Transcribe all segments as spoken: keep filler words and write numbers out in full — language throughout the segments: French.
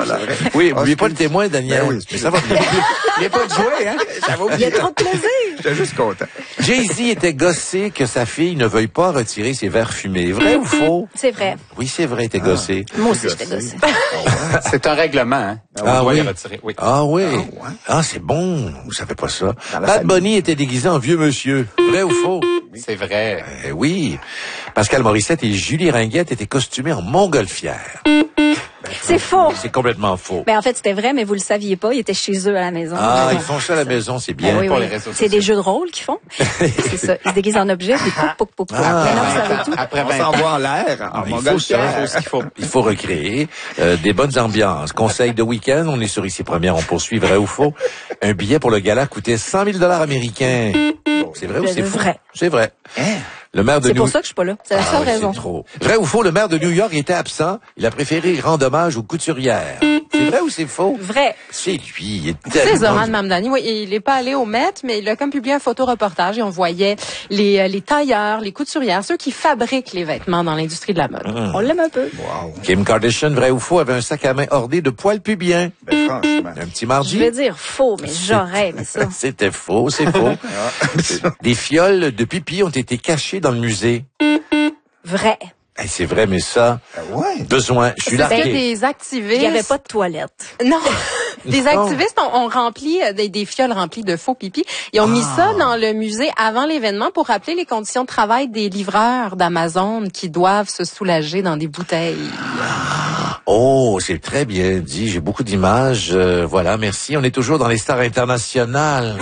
voilà. Oui, n'oubliez pas le témoin, Daniel. Ben oui, mais ça va bien. Il n'y a pas de jouet, hein? Ça va Il y a trop de plaisir. J'étais juste content. Jay-Z était gossé que sa fille ne veuille pas retirer ses verres fumés. Vrai ou faux? C'est vrai. Oui, c'est vrai, t'es gossé. Moi aussi, j'étais gossée. C'est un règlement, hein? On Ah doit oui. les retirer. Oui. Ah oui. Ah, ouais. Ah, c'est bon. Vous savez pas ça. Dans la Bad famille. Bunny était déguisé en vieux monsieur. Vrai ou faux? C'est vrai. Eh oui. Pascal Morissette et Julie Ringuette étaient costumés en montgolfière. C'est faux. C'est complètement faux. Ben, en fait, c'était vrai, mais vous le saviez pas. Ils étaient chez eux à la maison. Ah, Mais ils bon, font ça à la maison, c'est bien. Ben oui, pour oui. les réseaux C'est sociaux. des jeux de rôle qu'ils font. C'est ça. Ils se déguisent en objet, puis pouc, pouc, pouc, pouc. Ah. Mais non, vous savez tout. Après On vingt s'envoie ans, en l'air, en Il faut montgolfière. ça, il faut ce qu'il faut. Il faut recréer euh, des bonnes ambiances. Conseil de week-end, on est sur Ici Première, on poursuit, vrai ou faux. Un billet pour le gala coûtait cent mille dollars américains. C'est vrai ou c'est faux? Vrai. C'est vrai. Hein? Le maire de C'est New pour ça que je suis pas là. C'est la Ah seule oui, raison. c'est trop. Vrai ou faux, le maire de New York était absent. Il a préféré rendre hommage aux couturières. C'est vrai ou c'est faux? Vrai. C'est lui. Il est C'est tellement... Zoran Mamdani. Oui, il est pas allé au Met, mais il a comme publié un photoreportage et on voyait les, euh, les tailleurs, les couturières, ceux qui fabriquent les vêtements dans l'industrie de la mode. On l'aime un peu. Wow. Kim Kardashian, vrai ou faux, avait un sac à main orné de poils pubiens. Ben, franchement. Un petit Je mardi. vais dire faux, mais j'aurais aimé ça. C'était faux, c'est faux. Des fioles de pipi ont été cachées dans le musée. Vrai. Eh, c'est vrai, mais ça, Ben ouais. besoin. Je suis C'était largué. des activistes. Il n'y avait pas de toilette. Non. Des Non. activistes ont, ont rempli euh, des, des fioles remplies de faux pipi. Ils ont mis ça dans le musée avant l'événement pour rappeler les conditions de travail des livreurs d'Amazon qui doivent se soulager dans des bouteilles. Oh, c'est très bien dit. J'ai beaucoup d'images. Euh, voilà, merci. On est toujours dans les stars internationales.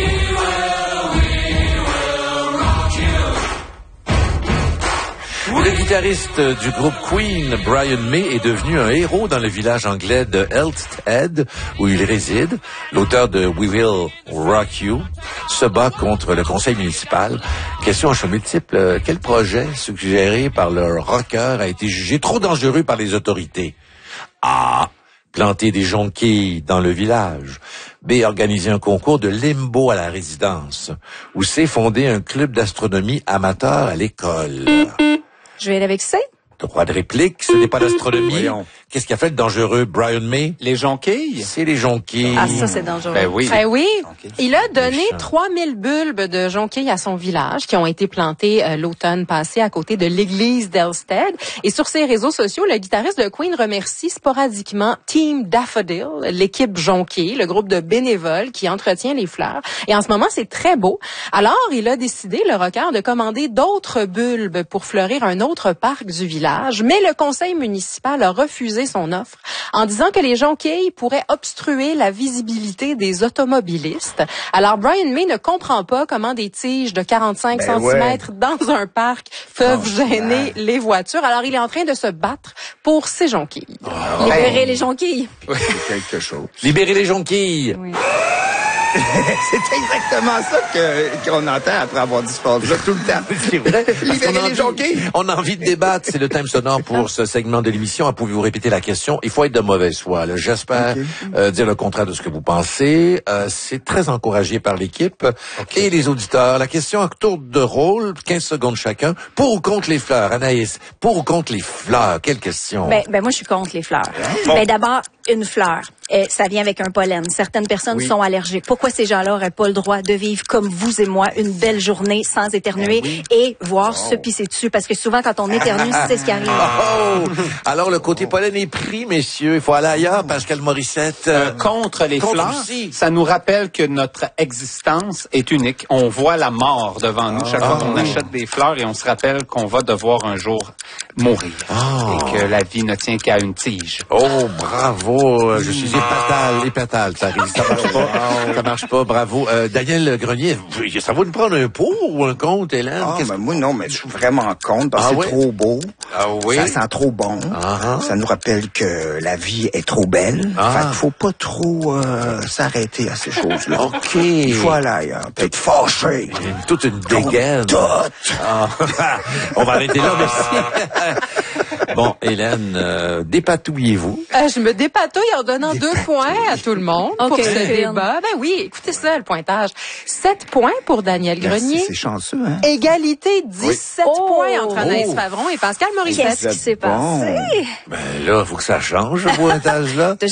Le guitariste du groupe Queen, Brian May, est devenu un héros dans le village anglais de Elstead, où il réside. L'auteur de We Will Rock You se bat contre le conseil municipal. Question en choix multiple. Euh, Quel projet suggéré par le rocker a été jugé trop dangereux par les autorités? A. Planter des jonquilles dans le village. B. Organiser un concours de limbo à la résidence. Ou C. Fonder un club d'astronomie amateur à l'école. Je vais aller avec C. Droit de réplique, ce n'est pas l'astronomie. Voyons. Qu'est-ce qui a fait le dangereux Brian May? les jonquilles. C'est les jonquilles. Ah, ça, c'est dangereux. Ben oui. Eh oui, Ok. il a donné Méchant. trois mille bulbes de jonquilles à son village qui ont été plantés euh, l'automne passé à côté de l'église d'Elstead. Et sur ses réseaux sociaux, le guitariste de Queen remercie sporadiquement Team Daffodil, l'équipe jonquille, le groupe de bénévoles qui entretient les fleurs. Et en ce moment, c'est très beau. Alors, il a décidé, le rocker, de commander d'autres bulbes pour fleurir un autre parc du village. Mais le conseil municipal a refusé son offre en disant que les jonquilles pourraient obstruer la visibilité des automobilistes. Alors, Brian May ne comprend pas comment des tiges de quarante-cinq Ben centimètres dans un parc peuvent Franchement. gêner les voitures. Alors, il est en train de se battre pour ses jonquilles. Libérer les jonquilles. C'est quelque chose. Libérer les jonquilles. Oui. C'est exactement ça que, qu'on entend après avoir disparu là tout le temps. C'est vrai. Parce qu'on Libérer a les envie- jonquilles. On a envie de débattre. C'est le thème sonore pour ce segment de l'émission. Pouvez-vous répéter la question? Il faut être de mauvaise foi. là. J'espère Ok. euh, dire le contraire de ce que vous pensez. Euh, c'est très encouragé par l'équipe et les auditeurs. La question à tour de rôle, quinze secondes chacun. Pour ou contre les fleurs? Anaïs, pour ou contre les fleurs? Quelle question? Ben, ben moi, je suis contre les fleurs. Bon. Ben, d'abord, une fleur, euh, ça vient avec un pollen. Certaines personnes Oui. sont allergiques. Pourquoi ces gens-là n'auraient pas le droit de vivre comme vous et moi une belle journée sans éternuer et voir se pisser dessus? Parce que souvent, quand on éternue, c'est ce qui arrive. Oh! Alors, le côté pollen est pris, messieurs. Il faut aller ailleurs, Pascal Morissette. Euh, contre les contre fleurs, aussi. ça nous rappelle que notre existence est unique. On voit la mort devant nous chaque fois qu'on achète des fleurs et on se rappelle qu'on va devoir un jour mourir et que la vie ne tient qu'à une tige. Oh, bravo. Je suis épatal, épatal, Paris. Ça marche pas. Ça marche pas, bravo. Euh, Daniel Grenier, ça va nous prendre un pour ou un contre, Hélène? Ah, Qu'est-ce ben moi, non, mais je suis vraiment contre parce Ah que oui? c'est trop beau. Ah oui? Ça sent trop bon. Ah, ah. Ça nous rappelle que la vie est trop belle. Ah. Fait qu'il faut pas trop euh, s'arrêter à ces choses-là. OK. Il faut aller ailleurs. Peut-être fâché. Une- toute une dégaine. Tout. Ah, on va arrêter là, merci. Bon, Hélène, euh, dépatouillez-vous. Euh, je me dépatouille en donnant deux points à tout le monde Ok, pour ce Hélène. débat. Ben oui, écoutez ça, le pointage. Sept points pour Daniel Merci, Grenier. c'est chanceux, hein? Égalité, dix-sept Oh. points entre Anaïs Oh. Favron et Pascal Morissette. Qu'est-ce qui s'est Bon. passé? Ben là, faut que ça change, ce pointage-là.